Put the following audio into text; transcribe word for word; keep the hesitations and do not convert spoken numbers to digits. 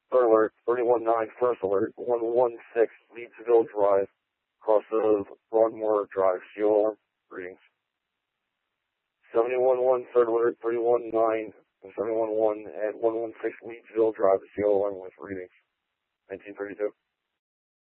Third alert, thirty-one nine, first alert, one one six, Leedsville Drive, cross of Broadmoor Drive, C O alarm, readings. seventy-one one, third alert, thirty-one nine, seventy-one one at one one six Leedsville Drive, C O alarm with readings. nineteen thirty-two.